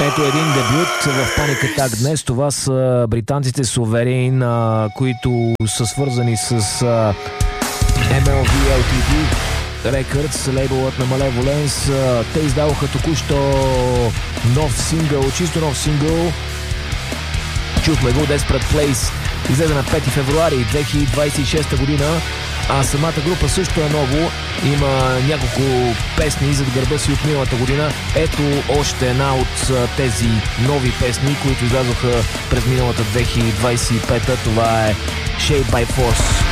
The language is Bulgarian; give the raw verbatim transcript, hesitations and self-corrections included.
Ето един дебют в Panic Attack днес. Това са британците Sovereign, които са свързани с Ем Ел Ви Ел Ти Ди Records, лейбълът на Malevolence. Те издаваха току-що нов сингъл, чисто нов сингъл. Чухме го, Desperate Place. Излезе на пети февруари две хиляди двадесет и шеста година. А самата група също е ново. Има няколко песни зад гърба си от миналата година. Ето още една от тези нови песни, които излязоха през миналата две хиляди двадесет и пета. Това е Shaped by Force.